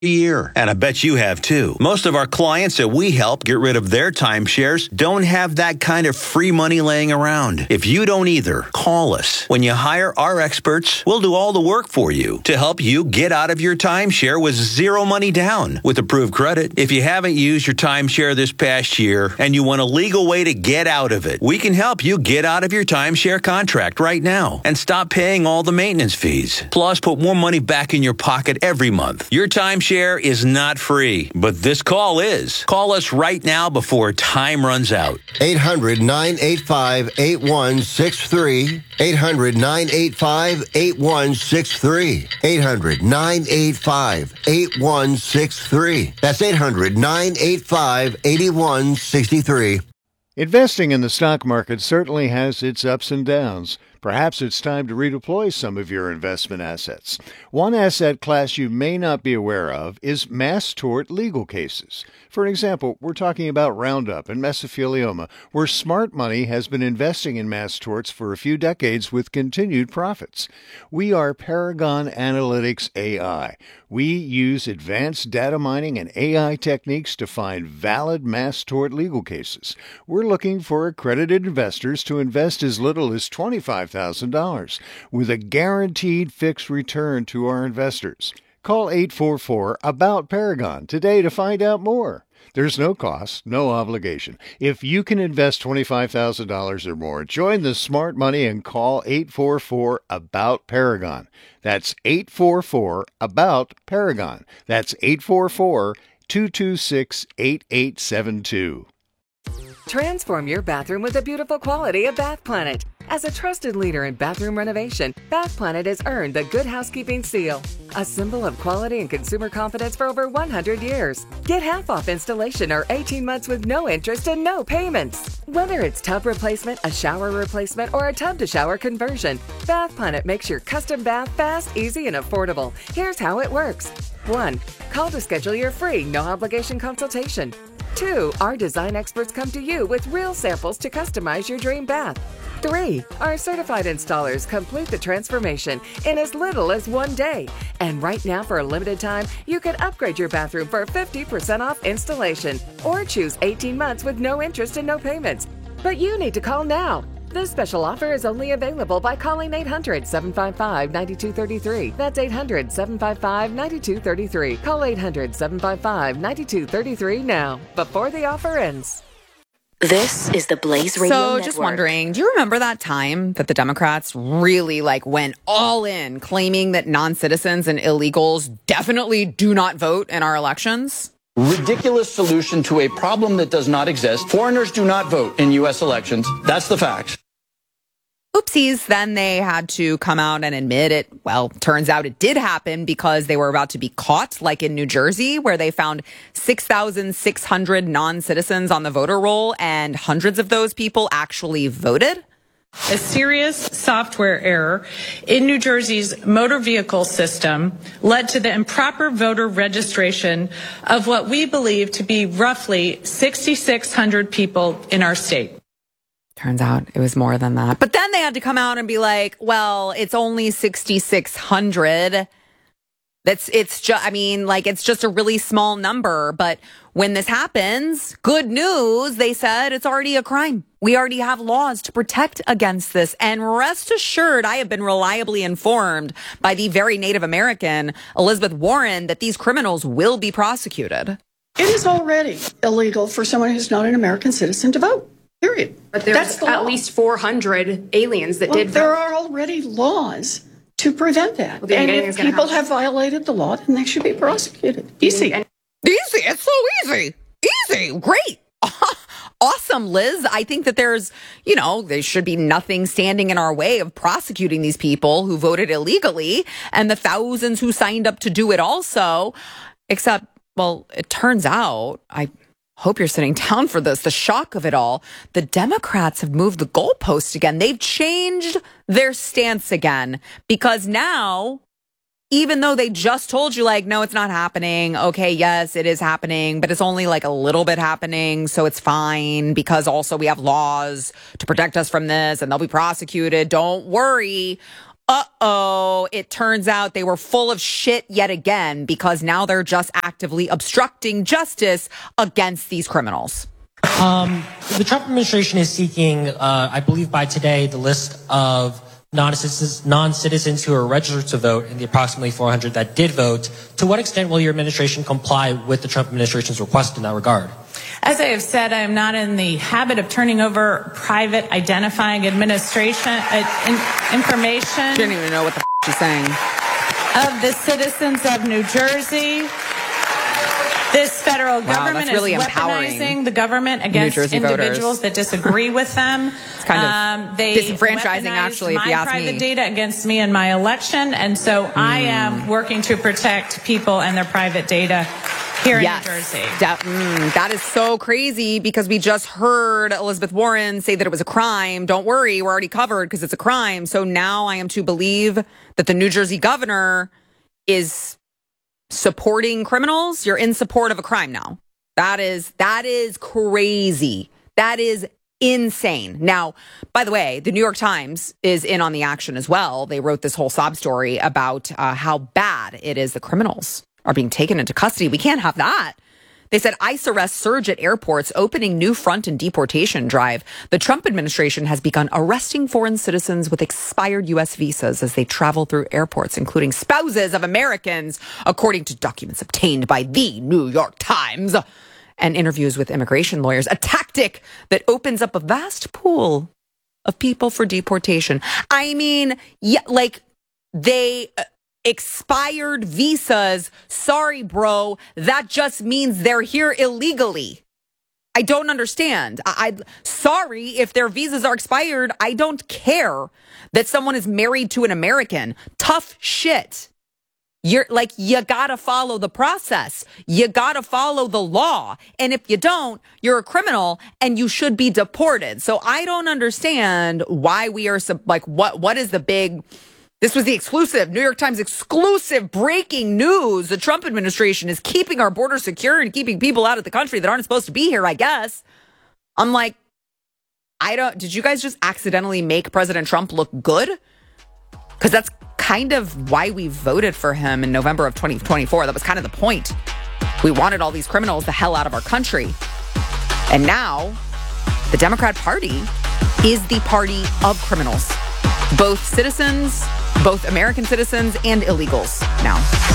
year. And I bet you have too. Most of our clients that we help get rid of their timeshares don't have that kind of free money laying around. If you don't either, call us. When you hire our experts, we'll do all the work for you to help you get out of your timeshare with zero money down with approved credit. If you haven't used your timeshare this past year and you want a legal way to get out of it, we can help you get out of your timeshare contract right now and stop paying all the maintenance fees. Plus, put more money back in your pocket every month. Your timeshare is not free, but this call is. Call us right now before time runs out. 800-985-8163. 800-985-8163. 800-985-8163. That's 800-985-8163. Investing in the stock market certainly has its ups and downs. Perhaps it's time to redeploy some of your investment assets. One asset class you may not be aware of is mass tort legal cases. For example, we're talking about Roundup and mesothelioma, where smart money has been investing in mass torts for a few decades with continued profits. We are Paragon Analytics AI. We use advanced data mining and AI techniques to find valid mass tort legal cases. We're looking for accredited investors to invest as little as $25,000 with a guaranteed fixed return to our investors. Call 844-ABOUT-PARAGON today to find out more. There's no cost, no obligation. If you can invest $25,000 or more, join the smart money and call 844-ABOUT-PARAGON. That's 844-ABOUT-PARAGON. That's 844-226-8872. Transform your bathroom with the beautiful quality of Bath Planet. As a trusted leader in bathroom renovation, Bath Planet has earned the Good Housekeeping seal, a symbol of quality and consumer confidence for over 100 years. Get half off installation or 18 months with no interest and no payments. Whether it's tub replacement, a shower replacement, or a tub-to-shower conversion, Bath Planet makes your custom bath fast, easy, and affordable. Here's how it works. 1. Call to schedule your free, no-obligation consultation. 2. Our design experts come to you with real samples to customize your dream bath. 3. Our certified installers complete the transformation in as little as 1 day. And right now, for a limited time, you can upgrade your bathroom for 50% off installation or choose 18 months with no interest and no payments. But you need to call now. This special offer is only available by calling 800-755-9233. That's 800-755-9233. Call 800-755-9233 now, before the offer ends. This is the Blaze Radio Network. So just wondering, do you remember that time that the Democrats really went all in, claiming that non-citizens and illegals definitely do not vote in our elections? Ridiculous solution to a problem that does not exist. Foreigners do not vote in U.S. elections. That's the facts. Oopsies. Then they had to come out and admit it. Well, turns out it did happen because they were about to be caught, like in New Jersey, where they found 6,600 non-citizens on the voter roll, and hundreds of those people actually voted. A serious software error in New Jersey's motor vehicle system led to the improper voter registration of what we believe to be roughly 6,600 people in our state. Turns out it was more than that. But then they had to come out and be like, well, it's only 6,600. It's just a really small number. But when this happens, good news, they said it's already a crime. We already have laws to protect against this. And rest assured, I have been reliably informed by the very Native American Elizabeth Warren that these criminals will be prosecuted. It is already illegal for someone who's not an American citizen to vote. Period. But there's at least 400 aliens that did vote. There are already laws to prevent that. And if people have violated the law, then they should be prosecuted. Easy. Easy. It's so easy. Easy. Great. Awesome, Liz. I think that there should be nothing standing in our way of prosecuting these people who voted illegally and the thousands who signed up to do it also. Except, well, it turns out, I hope you're sitting down for this, the shock of it all, the Democrats have moved the goalpost again. They've changed their stance again because now, even though they just told you no, it's not happening. Okay, yes, it is happening, but it's only a little bit happening. So it's fine because also we have laws to protect us from this and they'll be prosecuted. Don't worry. it turns out they were full of shit yet again, because now they're just actively obstructing justice against these criminals. The Trump administration is seeking, I believe by today, the list of non-citizens who are registered to vote and the approximately 400 that did vote. To what extent will your administration comply with the Trump administration's request in that regard? As I have said, I am not in the habit of turning over private identifying information. She didn't even know what the she's saying. Of the citizens of New Jersey. This federal government is really weaponizing the government against individuals that disagree with them. It's kind of disenfranchising, actually, if you ask me. My private data against me in my election, and so I am working to protect people and their private data here in New Jersey. That is so crazy, because we just heard Elizabeth Warren say that it was a crime. Don't worry, we're already covered because it's a crime. So now I am to believe that the New Jersey governor is supporting criminals. You're in support of a crime now. That is crazy. That is insane. Now, by the way, the New York Times is in on the action as well. They wrote this whole sob story about how bad it is the criminals are being taken into custody. We can't have that. They said ICE arrests surge at airports, opening new front and deportation drive. The Trump administration has begun arresting foreign citizens with expired U.S. visas as they travel through airports, including spouses of Americans, according to documents obtained by the New York Times and interviews with immigration lawyers, a tactic that opens up a vast pool of people for deportation. I mean, expired visas. Sorry, bro. That just means they're here illegally. I don't understand. Sorry if their visas are expired. I don't care that someone is married to an American. Tough shit. You gotta follow the process. You gotta follow the law. And if you don't, you're a criminal and you should be deported. So I don't understand why we are what is the big... This was the exclusive, New York Times exclusive breaking news. The Trump administration is keeping our border secure and keeping people out of the country that aren't supposed to be here, I guess. I'm like, did you guys just accidentally make President Trump look good? Because that's kind of why we voted for him in November of 2024. That was kind of the point. We wanted all these criminals the hell out of our country. And now the Democrat Party is the party of criminals. Both American citizens and illegals now.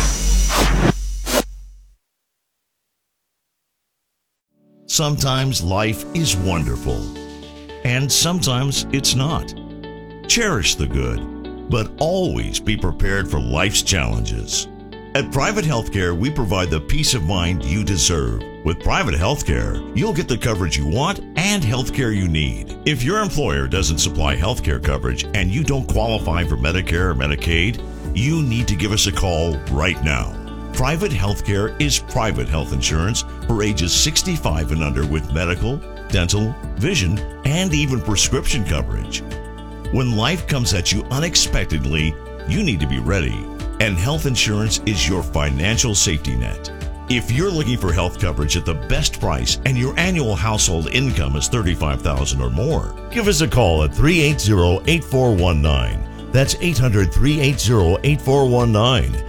Sometimes life is wonderful, and sometimes it's not. Cherish the good, but always be prepared for life's challenges. At Private Healthcare, we provide the peace of mind you deserve. With Private Healthcare, you'll get the coverage you want and healthcare you need. If your employer doesn't supply healthcare coverage and you don't qualify for Medicare or Medicaid, you need to give us a call right now. Private Healthcare is private health insurance for ages 65 and under with medical, dental, vision, and even prescription coverage. When life comes at you unexpectedly, you need to be ready. And health insurance is your financial safety net. If you're looking for health coverage at the best price and your annual household income is $35,000 or more, give us a call at 380-8419. That's 800-380-8419.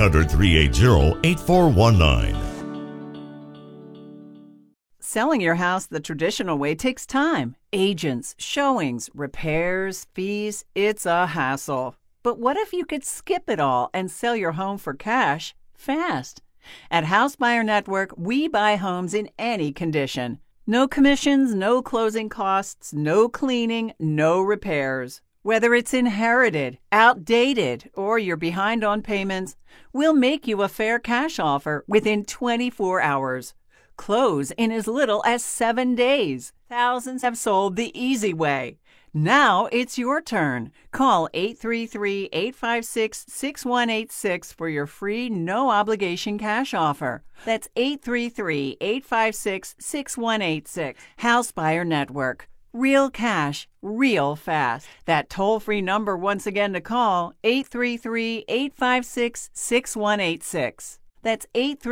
800-380-8419. Selling your house the traditional way takes time. Agents, showings, repairs, fees. It's a hassle. But what if you could skip it all and sell your home for cash fast? At House Buyer Network, we buy homes in any condition. No commissions, no closing costs, no cleaning, no repairs. Whether it's inherited, outdated, or you're behind on payments, we'll make you a fair cash offer within 24 hours. Close in as little as 7 days. Thousands have sold the easy way. Now it's your turn. Call 833-856-6186 for your free, no-obligation cash offer. That's 833-856-6186. House Buyer Network. Real cash, real fast. That toll-free number once again to call, 833-856-6186. That's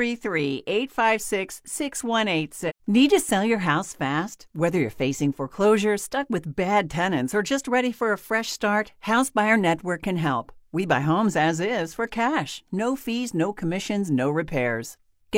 833-856-6186. Need to sell your house fast? Whether you're facing foreclosure, stuck with bad tenants, or just ready for a fresh start, House Buyer Network can help. We buy homes as is for cash. No fees, no commissions, no repairs.